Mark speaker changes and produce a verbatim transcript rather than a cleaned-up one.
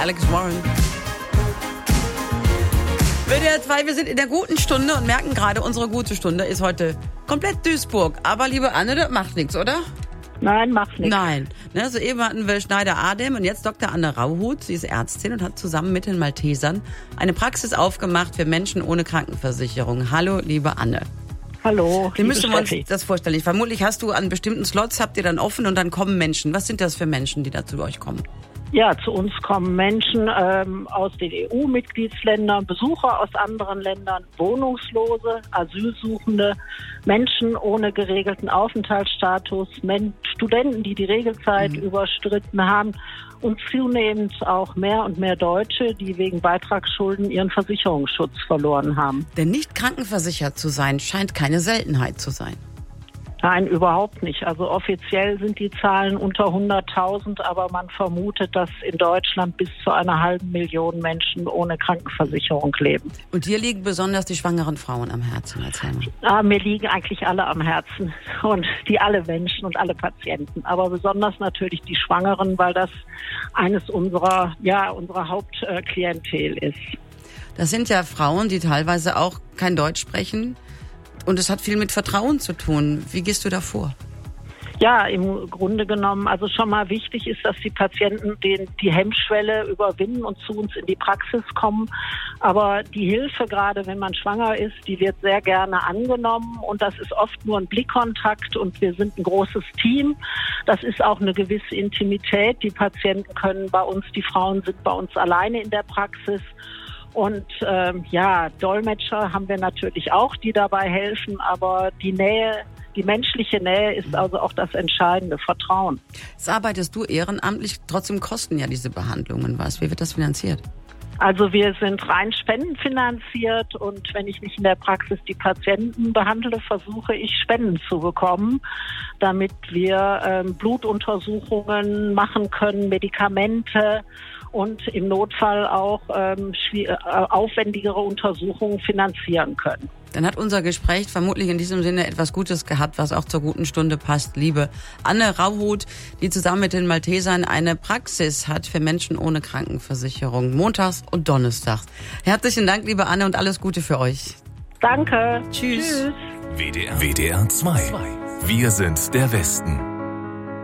Speaker 1: Alex Warren. W D R zwei, wir sind in der guten Stunde und merken gerade, unsere gute Stunde ist heute komplett Duisburg. Aber liebe Anne, das macht nichts, oder?
Speaker 2: Nein, macht nichts.
Speaker 1: Nein. Ne, so eben hatten wir Schneider-Adem und jetzt Doktor Anne Rauhut. Sie ist Ärztin und hat zusammen mit den Maltesern eine Praxis aufgemacht für Menschen ohne Krankenversicherung. Hallo, liebe Anne.
Speaker 2: Hallo.
Speaker 1: Wie müssen wir uns das vorstellen? Vermutlich hast du an bestimmten Slots, habt ihr dann offen und dann kommen Menschen. Was sind das für Menschen, die da zu euch kommen?
Speaker 2: Ja, zu uns kommen Menschen ähm, aus den E U-Mitgliedsländern, Besucher aus anderen Ländern, Wohnungslose, Asylsuchende, Menschen ohne geregelten Aufenthaltsstatus, Men- Studenten, die die Regelzeit mhm. überstritten haben und zunehmend auch mehr und mehr Deutsche, die wegen Beitragsschulden ihren Versicherungsschutz verloren haben.
Speaker 1: Denn nicht krankenversichert zu sein, scheint keine Seltenheit zu sein.
Speaker 2: Nein, überhaupt nicht. Also offiziell sind die Zahlen unter hunderttausend, aber man vermutet, dass in Deutschland bis zu einer halben Million Menschen ohne Krankenversicherung leben.
Speaker 1: Und dir liegen besonders die schwangeren Frauen am Herzen, erzähl mal.
Speaker 2: Ah, mir liegen eigentlich alle am Herzen und die alle Menschen und alle Patienten. Aber besonders natürlich die Schwangeren, weil das eines unserer, ja, unserer Hauptklientel ist.
Speaker 1: Das sind ja Frauen, die teilweise auch kein Deutsch sprechen. Und es hat viel mit Vertrauen zu tun. Wie gehst du da vor?
Speaker 2: Ja, im Grunde genommen, also schon mal wichtig ist, dass die Patienten den, die Hemmschwelle überwinden und zu uns in die Praxis kommen. Aber die Hilfe, gerade wenn man schwanger ist, die wird sehr gerne angenommen. Und das ist oft nur ein Blickkontakt und wir sind ein großes Team. Das ist auch eine gewisse Intimität. Die Patienten können bei uns, die Frauen sind bei uns alleine in der Praxis. Und ähm, ja, Dolmetscher haben wir natürlich auch, die dabei helfen, aber die Nähe, die menschliche Nähe ist also auch das entscheidende, Vertrauen.
Speaker 1: Jetzt arbeitest du ehrenamtlich, trotzdem kosten ja diese Behandlungen was. Wie wird das finanziert?
Speaker 2: Also wir sind rein spendenfinanziert und wenn ich nicht in der Praxis die Patienten behandle, versuche ich Spenden zu bekommen, damit wir ähm, Blutuntersuchungen machen können, Medikamente und im Notfall auch ähm, aufwendigere Untersuchungen finanzieren können.
Speaker 1: Dann hat unser Gespräch vermutlich in diesem Sinne etwas Gutes gehabt, was auch zur guten Stunde passt. Liebe Anne Rauhut, die zusammen mit den Maltesern eine Praxis hat für Menschen ohne Krankenversicherung, montags und donnerstags. Herzlichen Dank, liebe Anne, und alles Gute für euch.
Speaker 2: Danke.
Speaker 1: Tschüss. Tschüss.
Speaker 3: W D R, W D R zwei. Wir sind der Westen.